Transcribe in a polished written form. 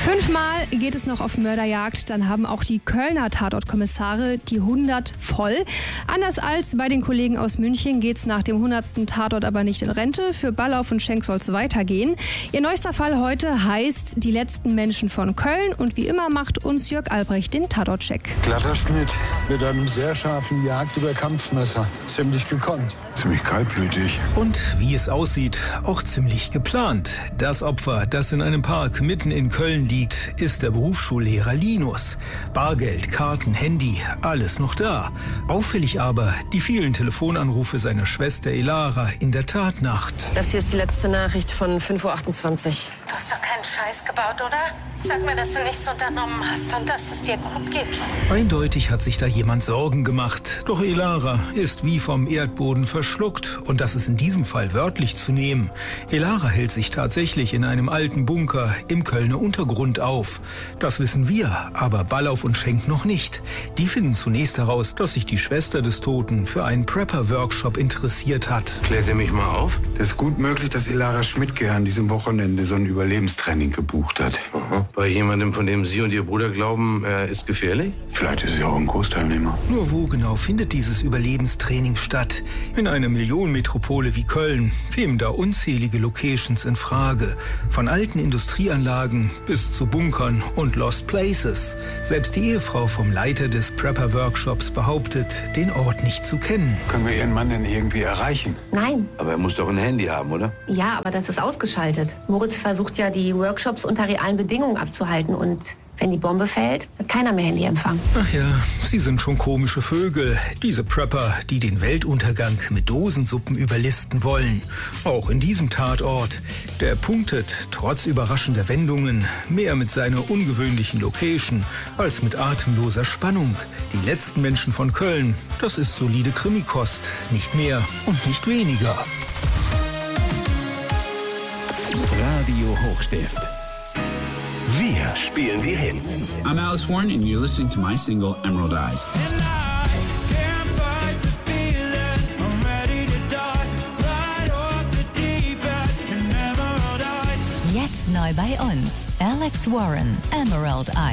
5-mal geht es noch auf Mörderjagd, dann haben auch die Kölner Tatortkommissare die 100 voll. Anders als bei den Kollegen aus München geht es nach dem 100. Tatort aber nicht in Rente. Für Ballauf und Schenk soll es weitergehen. Ihr neuester Fall heute heißt Die letzten Menschen von Köln und wie immer macht uns Jörg Albrecht den Tatortcheck. Glatter Schnitt mit einem sehr scharfen Jagd- oder Kampfmesser. Ziemlich gekonnt. Ziemlich kaltblütig. Und wie es aussieht, auch ziemlich geplant. Das Opfer, das in einem Park mitten in Köln liegt, ist der Berufsschullehrer Linus. Bargeld, Karten, Handy, alles noch da. Auffällig aber die vielen Telefonanrufe seiner Schwester Elara in der Tatnacht. Das hier ist die letzte Nachricht von 5:28 Uhr. Du hast doch keinen Scheiß gebaut, oder? Sag mir, dass du nichts unternommen hast und dass es dir gut geht. Eindeutig hat sich da jemand Sorgen gemacht. Doch Elara ist wie vom Erdboden verschluckt. Und das ist in diesem Fall wörtlich zu nehmen. Elara hält sich tatsächlich in einem alten Bunker im Kölner Untergrund auf. Das wissen wir, aber Ballauf und Schenk noch nicht. Die finden zunächst heraus, dass sich die Schwester des Toten für einen Prepper-Workshop interessiert hat. Klärt ihr mich mal auf? Es ist gut möglich, dass Elara Schmidtke an diesem Wochenende so ein Überlebenstraining gebucht hat. Aha. Bei jemandem, von dem Sie und Ihr Bruder glauben, er ist gefährlich? Vielleicht ist sie auch ein Großteilnehmer. Nur wo genau findet dieses Überlebenstraining statt? In einer Millionenmetropole wie Köln kämen da unzählige Locations in Frage. Von alten Industrieanlagen bis zu Bunkern und Lost Places. Selbst die Ehefrau vom Leiter des Prepper-Workshops behauptet, den Ort nicht zu kennen. Können wir Ihren Mann denn irgendwie erreichen? Nein. Aber er muss doch ein Handy haben, oder? Ja, aber das ist ausgeschaltet. Moritz versucht ja, die Workshops unter realen Bedingungen abzuhalten. Und wenn die Bombe fällt, hat keiner mehr Handyempfang. Ach ja, sie sind schon komische Vögel. Diese Prepper, die den Weltuntergang mit Dosensuppen überlisten wollen. Auch in diesem Tatort. Der punktet, trotz überraschender Wendungen, mehr mit seiner ungewöhnlichen Location als mit atemloser Spannung. Die letzten Menschen von Köln, das ist solide Krimikost. Nicht mehr und nicht weniger. Radio Hochstift. Wir spielen die Hits. I'm Alex Warren and you're listening to my single Emerald Eyes. Jetzt neu bei uns. Alex Warren, Emerald Eyes.